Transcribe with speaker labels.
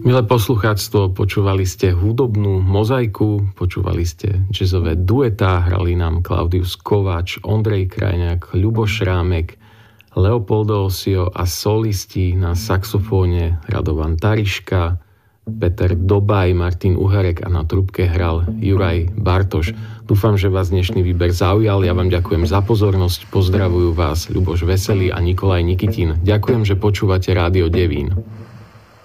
Speaker 1: Milé poslucháctvo, počúvali ste hudobnú mozaiku, počúvali ste jazzové duetá, hrali nám Klaudius Kováč, Ondrej Krajňák, Ľuboš Šrámek, Leopoldo Osio a solisti na saxofóne Radovan Tariška, Peter Dobaj, Martin Uharek a na trúbke hral Juraj Bartoš. Dúfam, že vás dnešný výber zaujal. Ja vám ďakujem za pozornosť. Pozdravujú vás Ľuboš Veselý a Nikolaj Nikitín. Ďakujem, že počúvate Rádio Devín.